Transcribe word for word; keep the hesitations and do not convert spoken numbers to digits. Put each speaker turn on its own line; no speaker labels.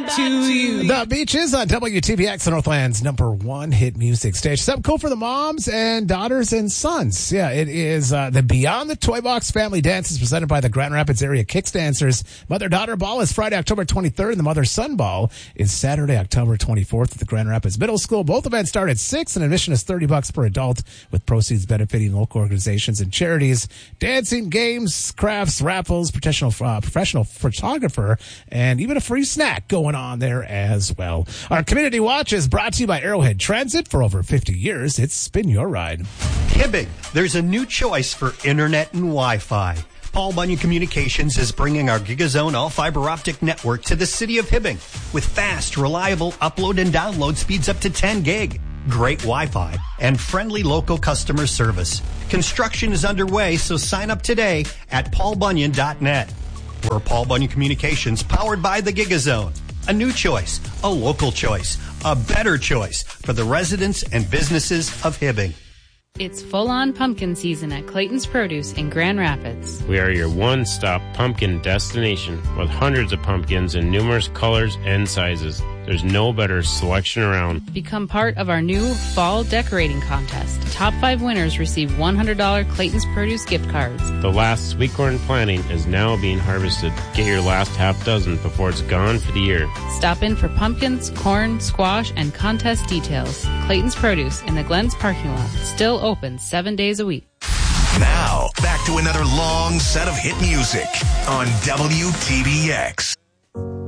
to you.
The Beaches on W T B X, Northland's number one hit music station. Something cool for the moms and daughters and sons. Yeah, it is uh, the Beyond the Toy Box Family Dances presented by the Grand Rapids Area Kicks Dancers. Mother-daughter ball is Friday, October twenty-third, and the mother-son ball is Saturday, October twenty-fourth at the Grand Rapids Middle School. Both events start at six, and admission is thirty bucks per adult, with proceeds benefiting local organizations and charities. Dancing, games, crafts, raffles, professional uh, professional photographer, and even a free snack going on there as well. Our Community Watch is brought to you by Arrowhead Transit. For over fifty years, it's Spin Your Ride.
Hibbing, there's a new choice for internet and Wi-Fi. Paul Bunyan Communications is bringing our GigaZone all-fiber optic network to the city of Hibbing with fast, reliable upload and download speeds up to ten gig, great Wi-Fi, and friendly local customer service. Construction is underway, so sign up today at paul bunyan dot net. We're Paul Bunyan Communications, powered by the GigaZone. A new choice, a local choice, a better choice for the residents and businesses of Hibbing.
It's full-on pumpkin season at Clayton's Produce in Grand Rapids.
We are your one-stop pumpkin destination with hundreds of pumpkins in numerous colors and sizes. There's no better selection around.
Become part of our new fall decorating contest. Top five winners receive one hundred dollars Clayton's Produce gift cards.
The last sweet corn planting is now being harvested. Get your last half dozen before it's gone for the year.
Stop in for pumpkins, corn, squash, and contest details. Clayton's Produce in the Glens parking lot. Still open seven days a week.
Now, back to another long set of hit music on W T B X.